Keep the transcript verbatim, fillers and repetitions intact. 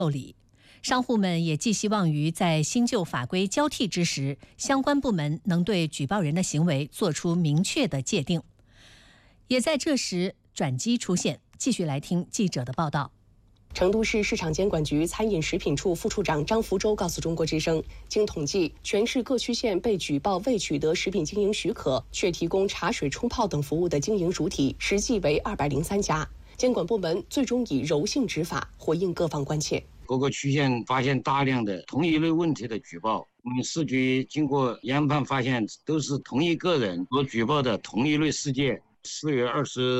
理。商户们也寄希望于在新旧法规交替之时，相关部门能对举报人的行为做出明确的界定。也在这时，转机出现。继续来听记者的报道。 成都市市场监管局餐饮食品处副处长张福洲告诉中国之声，经统计，全市各区县被举报未取得食品经营许可却提供茶水冲泡等服务的经营主体实际为二百零三家。监管部门最终以柔性执法回应各方关切。 各个区县发现大量的同一类问题的举报，我们市局经过研判发现，都是同一个人所举报的同一类事件。四月二十